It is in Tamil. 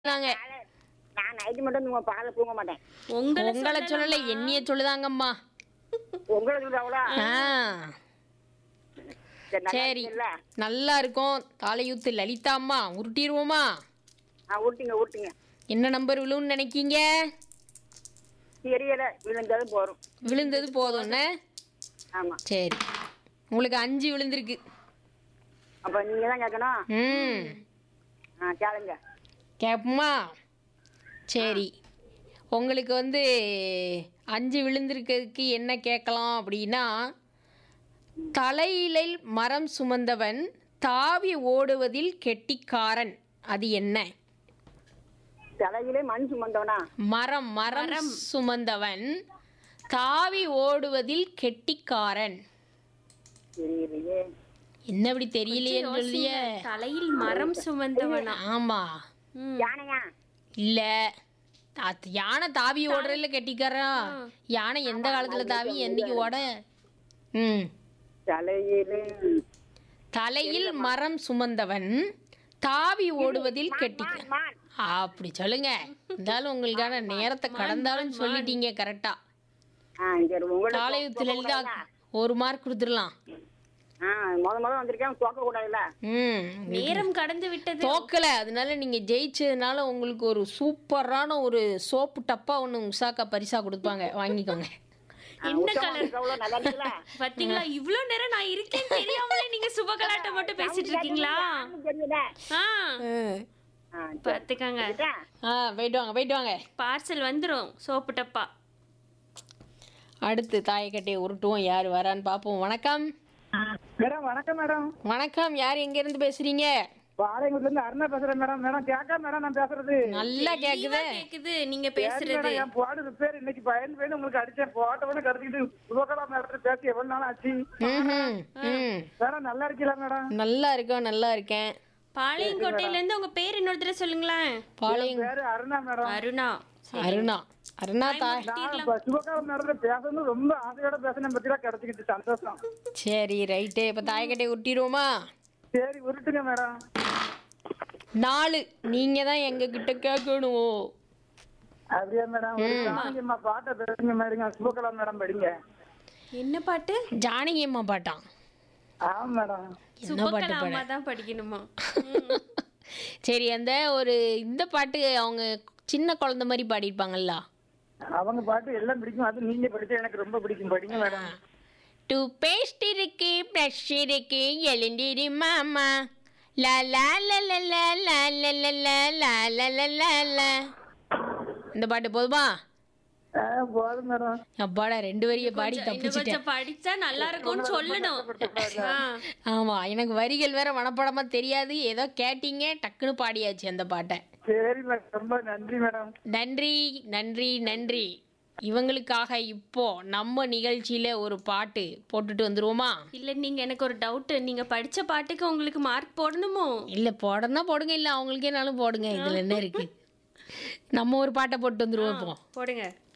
தாங்க. நான் நைட்டு மட்டும் பகல தூங்க மாட்டேன். உங்களை சொல்லல, என்னைய சொல்லுதாங்கம்மா. உங்களை சொல்றாங்களா? ஆ, சரி, இல்ல நல்லா இருக்கும். தாலையூத்து லலிதா அம்மா உருட்டிடுவோமா? ஊட்டிங்க ஊட்டிங்க. என்ன நம்பர் விழுன்னு நினைக்கீங்க? தெரியல, விழுந்தது போறோம். விழுந்தது போதும்னு. ஆமா, சரி, உங்களுக்கு 5 விழுந்திருக்கு. அப்ப நீங்க தான் கேட்கணும். ம், கேளுங்க. கேட்போமா? சரி, உங்களுக்கு 5 விழுந்திருக்கிறதுக்கு என்ன கேட்கலாம் அப்படின்னா, தலையிலில் மரம் சுமந்தவன் தாவி ஓடுவதில் கெட்டிக்காரன், அது என்ன? தலையிலே மண் சுமந்தவனா? மரம் மரம் சுமந்தவன் தாவி ஓடுவதில் கெட்டிக்காரன். தெரியலையே. என்ன இப்படி தெரியலையேன்னு சொல்லிய? தலையில் மரம் சுமந்தவனா? ஆமா, யானையா? இல்ல, யானை தாவி ஓடுறதுல கெட்டிக்காரன். யானை எந்த காலத்துல தாவி என்னைக்கு ஓட? ம், தலையிலே தலையில் மரம் சுமந்தவன் தாவி ஓடுவதில் கெட்டிக்காரன். மான். அப்படி சொல்லுங்க. இருந்தாலும் உங்களுக்கான நேரத்தை கடந்தாலும் சொல்லிட்டீங்க கரெக்டா. சரி, உங்களுக்கு தாலையுத்துல எழுதா 1 மார்க் கொடுத்துடலாம். முத வந்திருக்கேன், தோக்க கூடாதுல்ல. ம், நேரம் கடந்து விட்டது. தோக்கல, அதனால நீங்க ஜெயிச்சதுனால உங்களுக்கு ஒரு சூப்பரான ஒரு சோப்பு டப்பா ஒண்ணு உஷாக்கா பரிசா கொடுப்பாங்க, வாங்கிக்கோங்க. என்ன கலர் எவ்வளவு நல்லா இருக்குல்ல? பாத்தீங்களா? இவ்வளவு நேரம் நான் இருக்கேன்னு தெரியாமலே நீங்க சுபகலாட்டம் மட்டும் பேசிட்டு இருக்கீங்களா? தெரியல. பாத்துக்கங்க, போயிட்டு வாங்க, போயிட்டு வாங்க. பார்சல் வந்துரும் சோப்பு டப்பா. அடுத்து தாயக்கட்டையை உருட்டுவோம், யார் வரான்னு பார்ப்போம். வணக்கம். மேடம் வணக்கம் மேடம். வணக்கம், யார் எங்க இருந்து பேசுறீங்க? பாளையங்குடில இருந்து அருணா பேசுறேன் மேடம். மேடம் கேட்க மேடம் நான் பேசுறது நல்லா கேக்குது. கேக்குது நீங்க பேசுறது. என் போடு ரிப்பேர் இன்னைக்கு பயன் போய் உங்களுக்கு அடிச்சேன். போட்ட உடனே கருத்துக்கிட்டு சுபகலாம் இடத்துல பேசி எவ்வளவு நாள் ஆச்சு. மேடம் நல்லா இருக்கீங்களா மேடம்? நல்லா இருக்கோம், நல்லா இருக்கேன். பாளையங்கோட்டையில இருந்து உங்க பேர் இன்னொரு தடவை சொல்லுங்களேன். பாளையம் பேரு அருணா மேடம். அருணா. அருணா. அருணா தாய். சுபகாலம் நேரத்துல பேசணும் ரொம்ப ஆசையோட பேசணும் பத்தியா கிடைச்சிக்கிட்டு சந்தோஷம். சரி, ரைட்டு. இப்ப தாயக்கட்டையை உருட்டிடுவோமா? சரி உருட்டுங்க மேடம். 4 நீங்க தான் எங்க கிட்ட கேட்கணும். அப்படியே மேடம் ஜானகியம்மா பாட்டை பேசுங்க மேடம். சுபகலாம் மேடம் படிங்க. என்ன பாட்டு? ஜானகி அம்மா பாட்டான். ஆமா மேடம். என்ன பாட்டு சுபகலாமா பாட? தான் படிக்கணுமா? சரி, அந்த இந்த பாட்டு அவங்க சின்ன குழந்தை மாதிரி பாடியிருப்பாங்கல்ல, அவங்க பாட்டு எல்லாம் பிடிக்கும். அது நீங்க படிச்சா எனக்கு ரொம்ப பிடிக்கும். படிங்க மேடம். டூ பேஸ்ட் இருக்கு, ப்ரஷ் இருக்கு, எழுந்திரி மாமா, லா லா லா லா லா லா லா லா லா லா லா லா லா லா. இந்த பாட்டு போதுமா? போதும் மேடம். அப்பாடா, 2 வரியை பாடி இன்னும் தப்பிச்சிட்டேன். கொஞ்சம் படிச்சா நல்லா இருக்கும்னு சொல்லணும். ஆமா, எனக்கு வரிகள் வேற மனப்பாடமா தெரியாது. ஏதோ கேட்டீங்க, டக்குன்னு பாடியாச்சு அந்த பாட்டை. சரி மேடம், ரொம்ப நன்றி மேடம். நன்றி நன்றி நன்றி. இவங்களுக்காக இப்போ நம்ம நிகழ்ச்சியில ஒரு பாட்டு போட்டுட்டு வந்துருவோமா? இல்ல, நீங்க எனக்கு ஒரு டவுட். நீங்க படிச்ச பாட்டுக்கு உங்களுக்கு மார்க் போடணுமோ? இல்ல, போடனா போடுங்க, இல்ல அவங்களுக்கேனாலும் போடுங்க. இதுல என்ன இருக்கு? நம்ம ஒரு பாட்டை போட்டு வந்துருவோம் இப்போ. போடுங்க.